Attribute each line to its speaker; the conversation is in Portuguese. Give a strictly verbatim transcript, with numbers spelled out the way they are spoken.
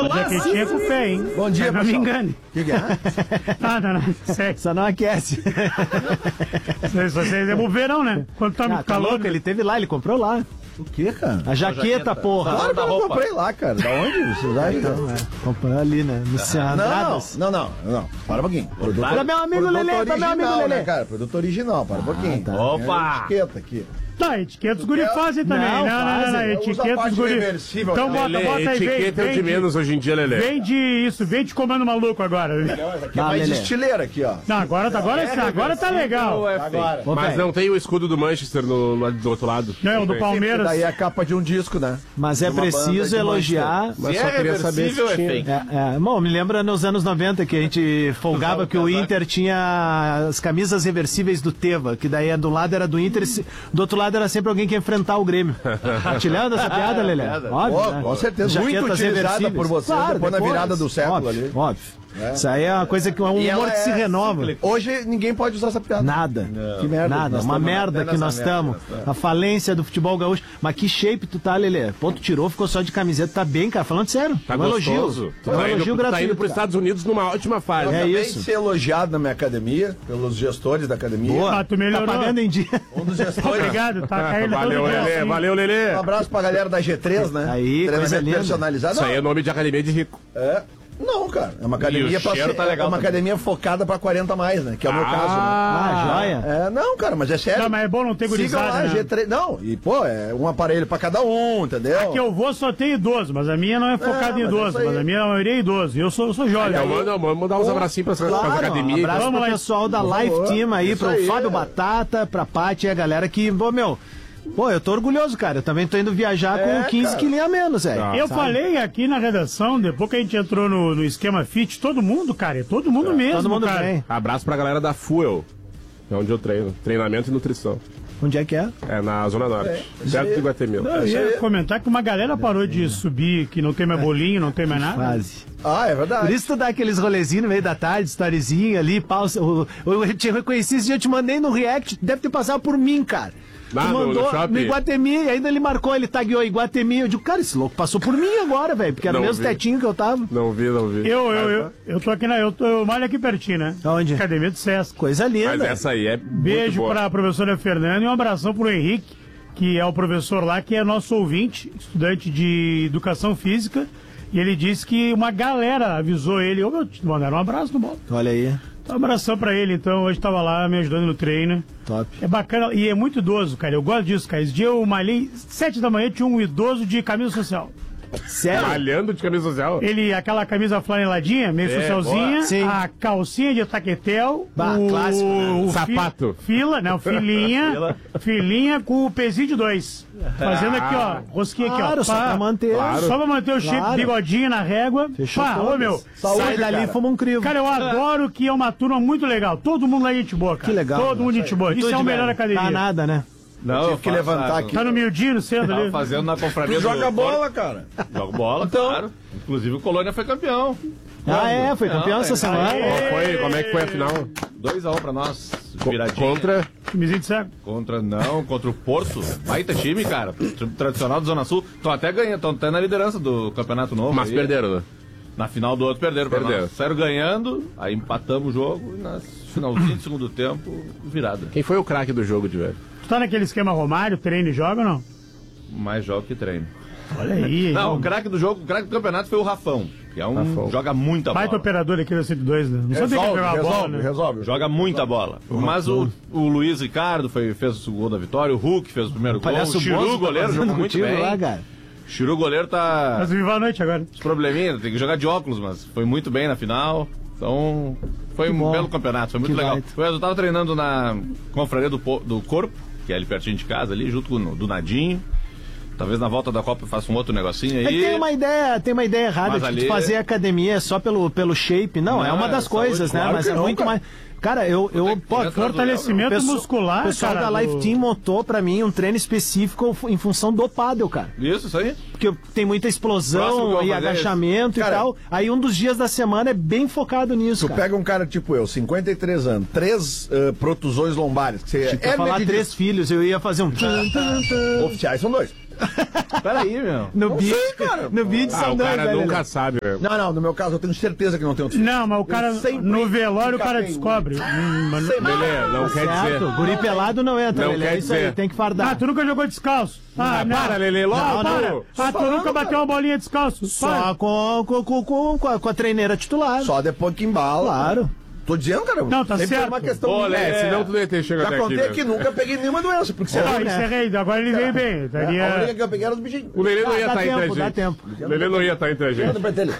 Speaker 1: jaquetinha com pé, hein?
Speaker 2: Bom dia,
Speaker 1: não me engane.
Speaker 2: O que, que é?
Speaker 1: Ah, não, não. Sério.
Speaker 3: Só não aquece.
Speaker 1: Vocês é o verão, né? Quando tá
Speaker 3: Ah,
Speaker 1: muito
Speaker 3: tá
Speaker 1: calor.
Speaker 3: louco, ele teve lá, ele comprou lá.
Speaker 2: O que, cara?
Speaker 3: A jaqueta,
Speaker 4: jaqueta.
Speaker 3: porra.
Speaker 2: Claro que eu não comprei lá, cara. Da onde? Vocês acham?
Speaker 3: Então, é. Comprou ali, né? No Ceará.
Speaker 2: Não, não, não, não. Para um pouquinho. Produto,
Speaker 3: Para meu amigo
Speaker 2: produto
Speaker 3: Lelê, para meu amigo
Speaker 2: original,
Speaker 3: Lelê.
Speaker 2: né, cara? Produto original, para um pouquinho.
Speaker 3: tá.
Speaker 4: Opa!
Speaker 2: Tem a etiqueta aqui.
Speaker 1: Tá, etiqueta os guri fazem também.
Speaker 3: Não,
Speaker 1: Não, não, não, não.
Speaker 3: fazem.
Speaker 1: Etiqueta os guri.
Speaker 2: reversível.
Speaker 1: Então bota,
Speaker 5: Lelê,
Speaker 1: bota aí, vem.
Speaker 5: etiqueta é o de menos hoje em dia, Lelê.
Speaker 1: Vende isso, vende comando maluco agora.
Speaker 2: Aqui é
Speaker 3: Ah,
Speaker 2: mais
Speaker 3: Lelê.
Speaker 2: estileira aqui, ó.
Speaker 1: Não, agora, agora, agora tá legal.
Speaker 2: Agora.
Speaker 3: Ô,
Speaker 5: Mas
Speaker 3: velho,
Speaker 5: não tem o escudo do Manchester no, no- do outro lado.
Speaker 1: Não, o do Palmeiras.
Speaker 2: Daí é a capa de um disco, né?
Speaker 3: Mas é
Speaker 2: De uma banda
Speaker 3: preciso
Speaker 2: de
Speaker 3: elogiar.
Speaker 5: Mas
Speaker 4: Se
Speaker 5: só
Speaker 4: é
Speaker 5: queria saber se
Speaker 4: reversível, é
Speaker 5: tinha.
Speaker 4: fake.
Speaker 3: É, é, bom, me lembra nos anos noventa que a gente folgava que o Inter tinha as camisas reversíveis do Teva, que daí do lado era do Inter, e do outro lado era sempre alguém que ia enfrentar o Grêmio. Te lembra dessa piada, Lelê? Óbvio,
Speaker 2: Pô,
Speaker 3: né?
Speaker 2: com certeza. Muito
Speaker 3: Jaquetas
Speaker 2: utilizada
Speaker 3: reversíveis.
Speaker 2: por vocês
Speaker 3: Claro,
Speaker 2: depois na virada do século
Speaker 3: óbvio,
Speaker 2: ali.
Speaker 3: Óbvio. Isso aí é uma coisa que é um
Speaker 2: E
Speaker 3: humor
Speaker 2: ela
Speaker 3: que se
Speaker 2: é
Speaker 3: renova.
Speaker 2: Hoje ninguém pode usar essa piada.
Speaker 3: Nada.
Speaker 2: Que merda.
Speaker 3: Nada.
Speaker 2: Nós
Speaker 3: Uma
Speaker 2: tamo
Speaker 3: merda
Speaker 2: até
Speaker 3: que
Speaker 2: nessa
Speaker 3: nós
Speaker 2: merda,
Speaker 3: estamos.
Speaker 2: nós tamo.
Speaker 3: A falência do futebol gaúcho. Mas que shape tu tá, Lelê? Pô, tu tirou, ficou só de camiseta. Tá bem, cara. Falando sério.
Speaker 5: Tá
Speaker 3: um
Speaker 5: gostoso.
Speaker 3: elogio.
Speaker 5: Tu
Speaker 3: É um
Speaker 5: tá
Speaker 3: elogio
Speaker 5: indo, tá
Speaker 3: gratuito.
Speaker 5: indo pros
Speaker 3: cara.
Speaker 5: Estados Unidos numa ótima fase.
Speaker 2: Eu
Speaker 3: É
Speaker 2: acabei
Speaker 3: isso.
Speaker 2: de ser elogiado na minha academia, pelos gestores da academia.
Speaker 3: Boa.
Speaker 1: Ah, tu melhorou.
Speaker 3: Tá pagando em dia.
Speaker 2: Um dos gestores.
Speaker 1: Obrigado, tá caindo
Speaker 5: Valeu,
Speaker 1: todo dia
Speaker 5: Lelê.
Speaker 1: assim.
Speaker 5: Valeu, Lelê.
Speaker 2: Um abraço pra galera da G três, né?
Speaker 3: Aí, coisa
Speaker 2: Treinamento
Speaker 3: linda.
Speaker 2: personalizado.
Speaker 5: Isso aí é nome de academia de rico.
Speaker 2: É. Não, cara. É uma academia
Speaker 4: E o
Speaker 2: pra
Speaker 4: cheiro
Speaker 2: ser-
Speaker 4: tá legal
Speaker 2: é uma
Speaker 4: também.
Speaker 2: academia focada pra quarenta a mais, né? Que é o meu caso, né?
Speaker 3: Ah, joia.
Speaker 2: É, não, cara, mas é sério.
Speaker 1: Não, mas é bom não ter
Speaker 2: Sigam
Speaker 1: gurizada,
Speaker 2: lá,
Speaker 1: né?
Speaker 2: G três. Não, e pô, é um aparelho pra cada um, entendeu?
Speaker 1: Que eu vou só tem idoso, mas a minha não é focada em
Speaker 2: mas
Speaker 1: idoso,
Speaker 2: é isso aí.
Speaker 1: mas a minha maioria é idoso. E eu sou, eu sou jovem.
Speaker 5: Então manda, manda dar uns abracinhos pras,
Speaker 3: Claro,
Speaker 5: pras
Speaker 3: um
Speaker 5: academias.
Speaker 3: abraço
Speaker 1: Vamos
Speaker 3: pro
Speaker 1: lá.
Speaker 3: pessoal da
Speaker 2: Por
Speaker 3: Life
Speaker 2: favor.
Speaker 3: Team aí,
Speaker 2: Isso
Speaker 3: pro
Speaker 2: aí,
Speaker 3: Fábio
Speaker 2: é.
Speaker 3: Batata, pra Paty e a galera que, pô, meu, pô, eu tô orgulhoso, cara. Eu também tô indo viajar
Speaker 2: É,
Speaker 3: com quinze
Speaker 2: cara.
Speaker 3: quilinhos a menos, velho.
Speaker 5: Tá.
Speaker 1: Eu
Speaker 3: Sabe?
Speaker 1: falei aqui na redação, depois que a gente entrou no, no esquema fit, todo mundo, cara, é todo mundo mesmo,
Speaker 3: Todo mundo
Speaker 1: cara.
Speaker 3: bem.
Speaker 5: Abraço pra galera da Fuel. É onde eu treino. Treinamento e nutrição.
Speaker 3: Onde é que é?
Speaker 5: É na Zona Norte. Perto de Guatemala.
Speaker 1: Eu ia comentar que uma galera parou de subir, que não tem mais bolinho, não tem mais nada.
Speaker 3: Quase.
Speaker 2: Ah, é verdade.
Speaker 3: Por isso tu dá aqueles rolezinhos no meio da tarde, storyzinho ali, pausa. Eu, eu, eu te reconheci esse dia, eu te mandei no react, deve ter passado por mim, cara.
Speaker 5: Lá
Speaker 3: Tu
Speaker 5: no- no
Speaker 3: mandou
Speaker 5: shopping?
Speaker 3: no Iguatemi, e ainda ele marcou, ele tagueou Iguatemi. Eu digo, cara, esse louco passou por mim agora, velho, porque era o
Speaker 5: Não
Speaker 3: mesmo
Speaker 5: vi.
Speaker 3: tetinho que eu tava.
Speaker 5: Não vi, não vi.
Speaker 1: Eu, eu,
Speaker 5: Mas,
Speaker 1: eu, eu tô aqui na. Eu, tô, eu malho aqui pertinho, né?
Speaker 3: Aonde?
Speaker 1: Academia do Sesc.
Speaker 3: Coisa linda.
Speaker 5: Mas essa aí é muito
Speaker 1: Beijo
Speaker 5: boa.
Speaker 1: pra professora Fernanda e um abração pro Henrique, que é o professor lá, que é nosso ouvinte, estudante de educação física. E ele disse que uma galera avisou ele. Ô, meu, te mandaram um abraço no bola.
Speaker 3: Olha aí,
Speaker 1: Um abração pra ele, então. Hoje tava lá me ajudando no treino.
Speaker 3: top.
Speaker 1: É bacana e é muito idoso, cara. Eu gosto disso, cara. Esse dia eu malhei, sete da manhã, tinha um idoso de camisa social.
Speaker 3: Sério?
Speaker 5: Malhando de camisa social.
Speaker 1: Ele, aquela camisa flaneladinha, meio
Speaker 5: É,
Speaker 1: socialzinha,
Speaker 3: boa. Sim.
Speaker 1: a calcinha de taquetel,
Speaker 3: Bah,
Speaker 1: o,
Speaker 3: clássico, né?
Speaker 1: o fi-
Speaker 5: Sapato.
Speaker 1: fila, não, filinha, filinha com o pezinho de dois. Fazendo aqui, ó, rosquinha aqui, ó.
Speaker 3: Claro, só
Speaker 1: pá.
Speaker 3: pra manter.
Speaker 5: Claro.
Speaker 1: Só pra manter o shape,
Speaker 3: Claro.
Speaker 1: bigodinho na régua.
Speaker 3: Fechou
Speaker 1: Pá, ô
Speaker 3: todas.
Speaker 1: meu,
Speaker 2: Saúde,
Speaker 3: Sai dali,
Speaker 2: cara.
Speaker 3: fuma um crivo.
Speaker 1: cara, eu adoro que é uma turma muito legal. Todo mundo lá é gente boa, cara.
Speaker 3: Que legal,
Speaker 1: Todo
Speaker 3: né?
Speaker 1: mundo gente boa. Isso é o melhor academia.
Speaker 3: Tá nada, né?
Speaker 4: Não,
Speaker 2: tive que levantar aqui.
Speaker 1: Tá no miudinho, no centro
Speaker 4: Tava
Speaker 1: ali.
Speaker 4: fazendo na confraria
Speaker 2: Tu
Speaker 4: do
Speaker 2: joga bola, cara.
Speaker 4: Joga bola,
Speaker 2: Então-
Speaker 4: claro. Inclusive o Colônia foi campeão.
Speaker 3: Ah, é, foi
Speaker 4: Não,
Speaker 3: campeão essa
Speaker 4: é.
Speaker 3: semana.
Speaker 5: Qual foi? Como é que foi a final?
Speaker 4: dois a um pra nós.
Speaker 5: Co-
Speaker 4: Viradinha.
Speaker 5: Contra.
Speaker 1: Timezinho de cego.
Speaker 4: Contra, não, contra o Porto. Baita time, cara. Time tradicional do Zona Sul. Estão até ganhando, estão até na liderança do campeonato novo.
Speaker 5: Mas
Speaker 4: aí.
Speaker 5: perderam, né?
Speaker 4: Na final do outro perderam pra
Speaker 5: Perderam.
Speaker 4: nós. Saíram ganhando, aí empatamos o jogo e no finalzinho do segundo tempo, virada.
Speaker 5: Quem foi o craque do jogo de velho?
Speaker 1: Tu tá naquele esquema Romário, treina e joga ou não?
Speaker 4: Mais jogo que treino.
Speaker 1: Olha aí.
Speaker 4: Não, o craque do jogo, o craque do campeonato foi o Rafão, que é um.
Speaker 5: Rafão.
Speaker 4: Joga muita
Speaker 1: Baita
Speaker 4: bola.
Speaker 1: operador aqui da cento e dois, né? Não sabia que
Speaker 2: Resolve,
Speaker 1: pegava a bola,
Speaker 2: resolve,
Speaker 1: né?
Speaker 2: resolve.
Speaker 4: Joga muita bola. Mas o, o Luiz Ricardo foi, fez o gol da vitória, o Hulk fez o primeiro gol, o
Speaker 3: Palhaço
Speaker 4: Chiru,
Speaker 3: Bozo tá
Speaker 4: goleiro,
Speaker 3: fazendo
Speaker 4: jogou muito
Speaker 3: contigo
Speaker 4: bem.
Speaker 3: lá, cara.
Speaker 4: Chiru, goleiro, tá.
Speaker 1: Mas viva a noite agora.
Speaker 4: Os probleminhas, tem que jogar de óculos, mas foi muito bem na final. Então, foi
Speaker 3: Que
Speaker 4: um
Speaker 3: bom.
Speaker 4: belo campeonato, foi muito
Speaker 3: Que
Speaker 4: legal.
Speaker 3: baita.
Speaker 4: Eu tava treinando na confraria do, Po- do Corpo, que é ali pertinho de casa, ali, junto com o do Nadinho. Talvez na volta da Copa eu faça um outro negocinho aí.
Speaker 3: É que tem uma ideia, tem uma ideia errada
Speaker 4: Mas
Speaker 3: de
Speaker 4: ali-
Speaker 3: tu fazer academia só pelo, pelo shape. Não,
Speaker 4: Não,
Speaker 3: é uma das
Speaker 4: é
Speaker 3: coisas,
Speaker 4: saúde,
Speaker 3: né?
Speaker 4: claro
Speaker 3: Mas
Speaker 2: que
Speaker 3: é
Speaker 2: não,
Speaker 3: muito
Speaker 2: cara.
Speaker 3: mais. Cara, eu. eu
Speaker 4: Tem que
Speaker 3: pô,
Speaker 4: entrar no
Speaker 1: Fortalecimento
Speaker 3: Pesso-
Speaker 1: muscular,
Speaker 3: O pessoal
Speaker 1: cara,
Speaker 3: da Life
Speaker 1: do-
Speaker 3: Team montou pra mim um treino específico em função do pádel, cara.
Speaker 4: Isso, isso aí.
Speaker 3: Porque tem muita
Speaker 4: Próximo que
Speaker 3: explosão
Speaker 4: eu vou
Speaker 3: e
Speaker 4: fazer é
Speaker 3: agachamento
Speaker 2: Cara,
Speaker 3: e tal. Aí um dos dias da semana é bem focado nisso,
Speaker 2: Tu
Speaker 3: cara.
Speaker 2: pega um cara tipo eu, cinquenta e três anos, três eh, protusões lombares, que você
Speaker 3: Tipo, eu
Speaker 2: é
Speaker 3: falar
Speaker 2: de
Speaker 3: três filhos, eu ia fazer um.
Speaker 2: oficiais são dois.
Speaker 4: Peraí, meu.
Speaker 3: No
Speaker 2: Não
Speaker 3: beat,
Speaker 2: sei, cara.
Speaker 3: no beat
Speaker 5: Ah,
Speaker 3: são
Speaker 5: o
Speaker 3: dois,
Speaker 5: cara
Speaker 3: né,
Speaker 5: nunca
Speaker 3: Lelê?
Speaker 5: sabe, né?
Speaker 2: Não, não, no meu caso eu tenho certeza que não tenho filho.
Speaker 1: Não, mas o cara,
Speaker 2: sempre
Speaker 1: no velório, o cara
Speaker 2: encapei um.
Speaker 1: descobre. Hum, mas não-
Speaker 5: Lelê, não quer
Speaker 3: Certo,
Speaker 5: dizer.
Speaker 3: guri pelado não entra,
Speaker 5: Não
Speaker 3: Lelê.
Speaker 5: quer
Speaker 3: É isso aí,
Speaker 5: dizer.
Speaker 3: tem que
Speaker 1: Ah,
Speaker 3: fardar.
Speaker 1: tu nunca jogou descalço? Ah,
Speaker 5: Ah,
Speaker 1: não.
Speaker 5: para, Lelê, logo,
Speaker 3: Não,
Speaker 1: Para.
Speaker 5: pô.
Speaker 1: Ah, tu
Speaker 2: falando,
Speaker 1: nunca bateu uma bolinha descalço?
Speaker 3: Só
Speaker 1: Para.
Speaker 3: com, com, com, com, com a, com a treineira titular.
Speaker 2: Só depois que embala.
Speaker 3: Claro.
Speaker 2: Tô dizendo, cara.
Speaker 1: Não, tá
Speaker 2: sempre
Speaker 1: certo.
Speaker 2: foi uma questão
Speaker 5: Ô,
Speaker 2: de-
Speaker 5: Lelê, senão tu não ia ter chegado
Speaker 2: Já
Speaker 5: até aqui.
Speaker 2: contei
Speaker 5: né?
Speaker 2: que nunca peguei nenhuma doença, porque
Speaker 1: Não,
Speaker 2: senão...
Speaker 1: encerrei. Agora ele veio bem.
Speaker 2: A única
Speaker 1: Daria...
Speaker 2: que eu peguei era os bichinhos.
Speaker 5: O Lelê não
Speaker 3: Ah,
Speaker 5: ia
Speaker 3: dá
Speaker 5: estar entre a
Speaker 3: tempo, dá
Speaker 5: gente.
Speaker 3: tempo.
Speaker 5: O Lelê não ia estar entre a gente.
Speaker 2: Manda pra ele.